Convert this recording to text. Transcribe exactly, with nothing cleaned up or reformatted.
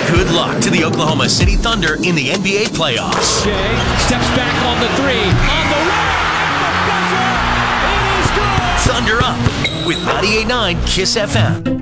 Good luck to the Oklahoma City Thunder in the N B A playoffs. Jay steps back on the three. On the right. The buzzer. It is good. Thunder Up with ninety-eight point nine KISS F M.